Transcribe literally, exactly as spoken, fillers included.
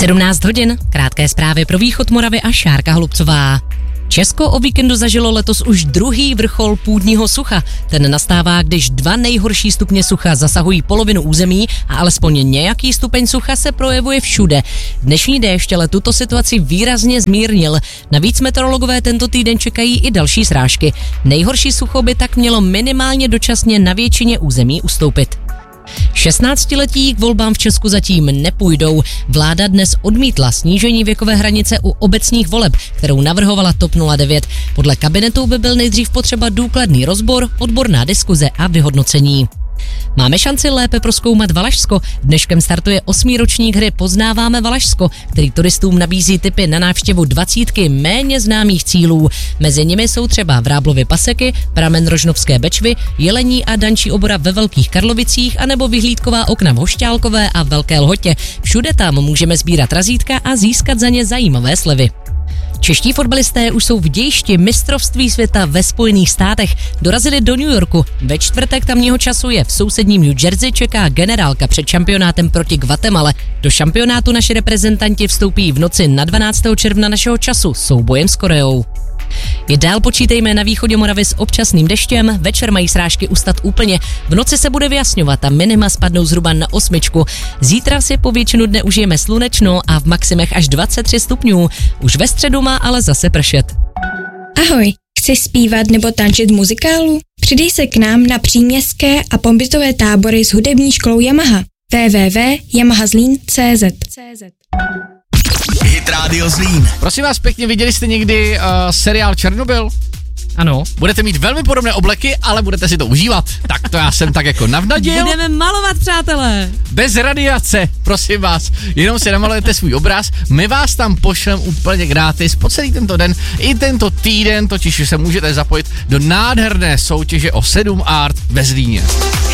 sedmnáct hodin, krátké zprávy pro východ Moravy a Šárka Holubcová. Česko o víkendu zažilo letos už druhý vrchol půdního sucha. Ten nastává, když dva nejhorší stupně sucha zasahují polovinu území a alespoň nějaký stupeň sucha se projevuje všude. Dnešní déšť ale tuto situaci výrazně zmírnil. Navíc meteorologové tento týden čekají i další srážky. Nejhorší sucho by tak mělo minimálně dočasně na většině území ustoupit. šestnáctiletí k volbám v Česku zatím nepůjdou. Vláda dnes odmítla snížení věkové hranice u obecních voleb, kterou navrhovala TOP nula devět. Podle kabinetu by byl nejdřív potřeba důkladný rozbor, odborná diskuze a vyhodnocení. Máme šanci lépe prozkoumat Valašsko. Dneškem startuje osmý ročník hry Poznáváme Valašsko, který turistům nabízí tipy na návštěvu dvacítky méně známých cílů. Mezi nimi jsou třeba Vráblovy paseky, pramen Rožnovské Bečvy, Jelení a Dančí obora ve Velkých Karlovicích anebo vyhlídková okna v Hošťálkové a Velké Lhotě. Všude tam můžeme sbírat razítka a získat za ně zajímavé slevy. Čeští fotbalisté už jsou v dějišti mistrovství světa ve Spojených státech. Dorazili do New Yorku. Ve čtvrtek tamního času je v sousedním New Jersey čeká generálka před šampionátem proti Guatemale. Do šampionátu naši reprezentanti vstoupí v noci na dvanáctého června našeho času soubojem s Koreou. I dál počítejme na východě Moravy s občasným deštěm, večer mají srážky ustat úplně, v noci se bude vyjasňovat a minima spadnou zhruba na osmičku. Zítra si po většinu dne užijeme slunečno a v maximech až dvacet tři stupňů. Už ve středu má ale zase pršet. Ahoj, chceš zpívat nebo tančit v muzikálu? Přidej se k nám na příměstské a pobytové tábory s hudební školou Yamaha. w w w tečka yamaha zlín tečka c z Hit Radio Zlín. Prosím vás pěkně, viděli jste někdy uh, seriál Černobyl? Ano. Budete mít velmi podobné obleky, ale budete si to užívat. Tak to já jsem tak jako navnadil. Budeme malovat, přátelé. Bez radiace, prosím vás. Jenom si namalujete svůj obraz, my vás tam pošlem úplně gratis po celý tento den i tento týden, totiž se můžete zapojit do nádherné soutěže o sedm art ve Zlíně.